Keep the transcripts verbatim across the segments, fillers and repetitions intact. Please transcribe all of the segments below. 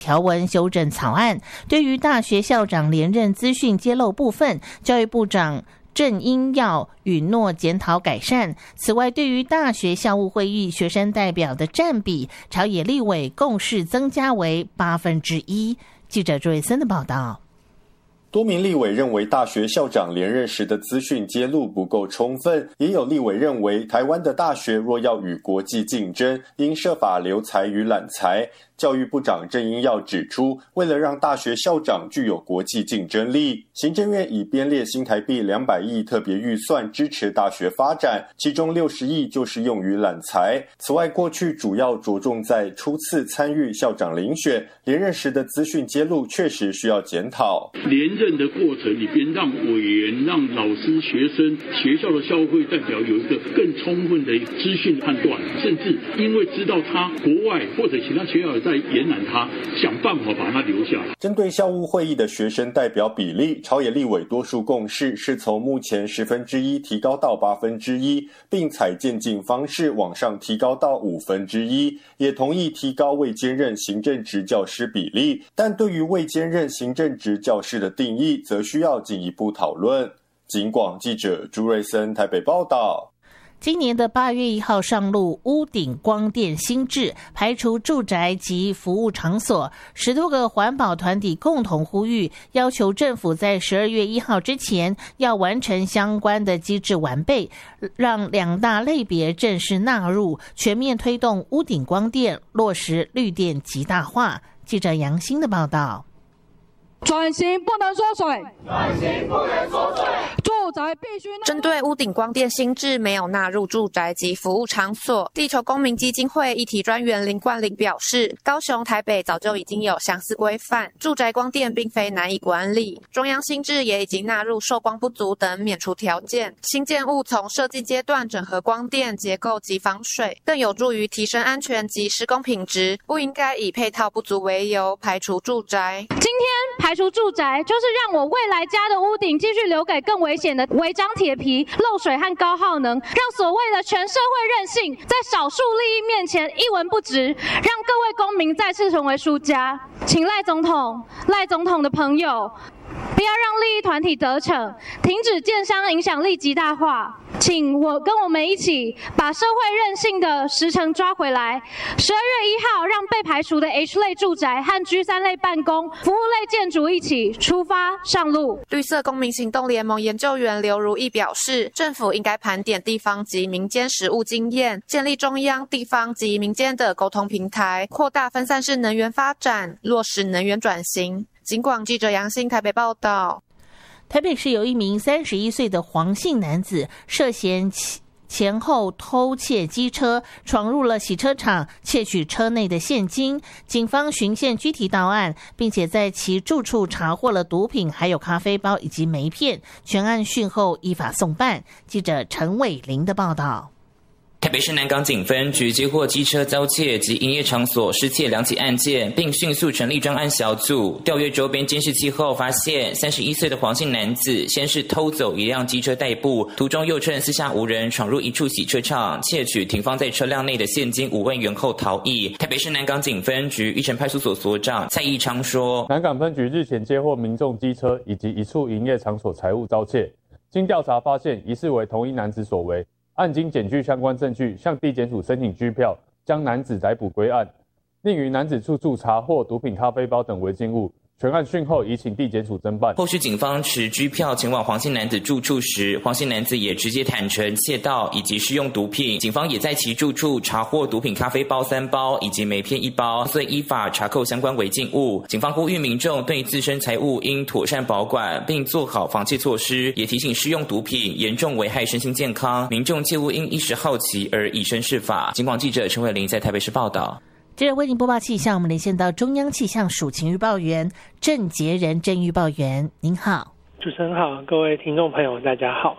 条文修正草案。对于大学校长连任资讯揭露部分，教育部长郑英耀允诺检讨改善。此外，对于大学校务会议学生代表的占比，朝野立委共识增加为八分之一。记者朱瑞森的报道。 多名立委认为大学校长连任时的资讯揭露不够充分，也有立委认为台湾的大学若要与国际竞争，应设法留才与揽才。教育部长郑英耀指出，为了让大学校长具有国际竞争力，行政院已编列新台币两百亿特别预算支持大学发展，其中六十亿就是用于揽才。此外，过去主要着重在初次参与校长遴选，连任时的资讯揭露确实需要检讨。 连任的过程里边，让委员、让老师、学生、学校的校会代表有一个更充分的资讯判断，甚至因为知道他国外或者其他学校在延揽他，想办法把他留下来。 针对校务会议的学生代表比例，朝野立委多数共识是从目前十分之一提高到八分之一，并采渐进方式往上提高到五分之一，也同意提高未兼任行政职教师比例。但对于未兼任行政职教师的定义，则需要进一步讨论。警广记者朱瑞森台北报道。 今年的八月一号上路屋顶光电新制，排除住宅及服务场所。十多个环保团体共同呼吁，要求政府在十二月一号之前要完成相关的机制完备，让两大类别正式纳入，全面推动屋顶光电，落实绿电极大化。记者杨欣的报道。 转型不能缩水，转型不能缩水。住宅必须针对屋顶光电新制没有纳入住宅及服务场所，地球公民基金会议题专员林冠霖表示，高雄、台北早就已经有相似规范，住宅光电并非难以管理。中央新制也已经纳入受光不足等免除条件，新建物从设计阶段整合光电结构及防水，更有助于提升安全及施工品质，不应该以配套不足为由排除住宅。 今天排除住宅，就是让我未来家的屋顶继续留给更危险的违章铁皮、漏水和高耗能，让所谓的全社会韧性在少数利益面前一文不值，让各位公民再次成为输家。请赖总统、赖总统的朋友，不要让利益团体得逞，停止建商影响力极大化。请我跟我们一起把社会韧性的时程抓回来。十二月一号，让被排除的 H 类住宅和 G 三类办公、服务类建筑一起出发上路。 绿色公民行动联盟研究员刘如意表示，政府应该盘点地方及民间实务经验，建立中央、地方及民间的沟通平台，扩大分散式能源发展，落实能源转型。警广记者杨欣台北报道。 台北市有一名三十一岁的黄姓男子涉嫌前后偷窃机车，闯入了洗车场，窃取车内的现金。警方循线拘提到案，并且在其住处查获了毒品，还有咖啡包以及梅片。全案讯后依法送办。记者陈伟玲的报道。 台北市南港警分局接获机车遭窃及营业场所失窃两起案件，并迅速成立专案小组，调阅周边监视器后，发现三十一岁的黄姓男子先是偷走一辆机车代步，途中又趁四下无人闯入一处洗车场，窃取停放在车辆内的现金五万元后逃逸。台北市南港警分局玉成派出所所长蔡义昌说， 南港分局日前接获民众机车以及一处营业场所财物遭窃，经调查发现疑似为同一男子所为，案经检具相关证据，向地检署申请拘票，将男子逮捕归案，另于男子住处查获毒品、咖啡包等违禁物。全案讯后，已请地检署侦办。 后续警方持拘票前往黄姓男子住处时，黄姓男子也直接坦诚窃盗以及施用毒品。警方也在其住处查获毒品咖啡包三包以及梅片一包，所以依法查扣相关违禁物。警方呼吁民众对自身财物应妥善保管，并做好防窃措施，也提醒施用毒品严重危害身心健康，民众切勿因一时好奇而以身试法。警广记者陈伟玲在台北市报道。 接着为您播报气象，我们连线到中央气象署情预报员郑杰仁郑预报员，您好。 主持人好，各位听众朋友大家好。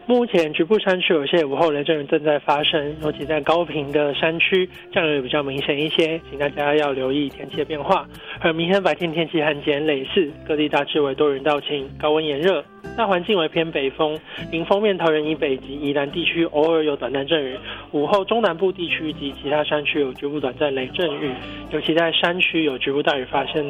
目前局部山区有些午后雷阵雨正在发生，尤其在高屏的山区降雨比较明显一些，请大家要留意天气的变化。而明天白天天气和今天类似，各地大致为多云到晴，高温炎热，大环境为偏北风，迎风面桃园以北及宜兰地区偶尔有短暂阵雨，午后中南部地区及其他山区有局部短暂雷阵雨，尤其在山区有局部大雨发生。